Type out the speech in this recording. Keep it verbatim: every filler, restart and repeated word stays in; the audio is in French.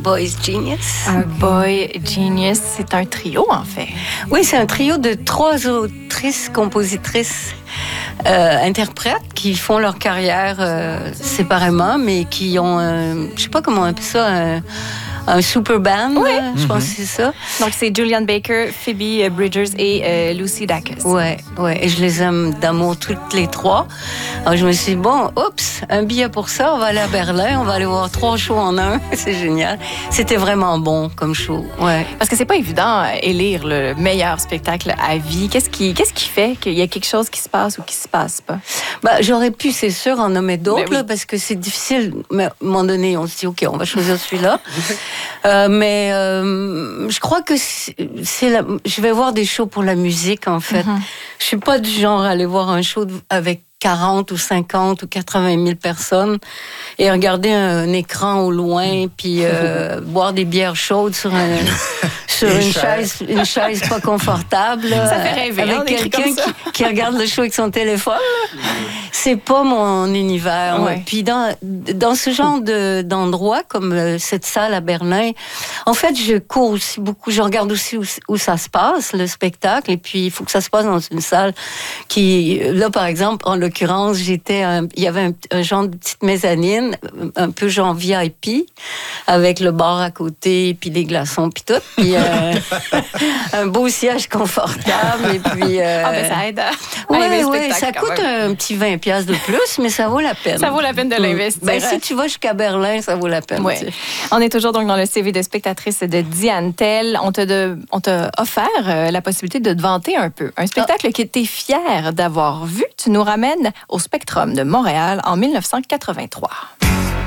Boys Genius. Un Boy Genius, c'est un trio, en fait. Oui, c'est un trio de trois autrices, compositrices, euh, interprètes qui font leur carrière euh, séparément, mais qui ont, euh, je sais pas comment on appelle ça, un, un super band, oui. là, je mm-hmm. pense que c'est ça. Donc, c'est Julian Baker, Phoebe Bridgers et euh, Lucy Dacus. Oui, ouais, et je les aime d'amour toutes les trois. Alors, je me suis dit, bon, oups, un billet pour ça, on va aller à Berlin, on va aller voir trois shows en un, c'est génial. C'était vraiment bon comme show, ouais. Parce que c'est pas évident élire le meilleur spectacle à vie. Qu'est-ce qui, qu'est-ce qui fait qu'il y a quelque chose qui se passe ou qui se passe pas? Ben, j'aurais pu, c'est sûr, en nommer d'autres, oui. là, parce que c'est difficile. Mais à un moment donné, on se dit, OK, on va choisir celui-là. euh, mais euh, je crois que c'est, c'est la, je vais voir des shows pour la musique, en fait. Mm-hmm. Je suis pas du genre à aller voir un show avec quarante ou cinquante ou quatre-vingt mille personnes et regarder un, un écran au loin puis euh, boire des bières chaudes sur, un, sur une, chaise, une chaise pas confortable. Ça fait rêver. Avec quelqu'un qui, qui regarde le show avec son téléphone. C'est pas mon univers. Ouais. Puis dans, dans ce genre de, d'endroit, comme cette salle à Berlin, en fait, je cours aussi beaucoup. Je regarde aussi où, où ça se passe, le spectacle. Et puis, il faut que ça se passe dans une salle qui... Là, par exemple, en l'occurrence, j'étais... Un, il y avait un, un genre de petite mezzanine, un peu genre V I P, avec le bar à côté, puis les glaçons, puis tout. Puis euh, un beau siège confortable. Et puis... Euh, ah, ben ça aide à Oui, oui, ça coûte un petit vingt piastres de plus, mais ça vaut la peine. Ça vaut la peine de l'investir. Ben, si tu vas jusqu'à Berlin, ça vaut la peine. Oui. On est toujours donc dans le C V de spectatrice de Diane Tell. On t'a, de, on t'a offert euh, la possibilité de te vanter un peu. Un spectacle ah. que tu es fière d'avoir vu. Tu nous ramènes au Spectrum de Montréal en dix-neuf cent quatre-vingt-trois.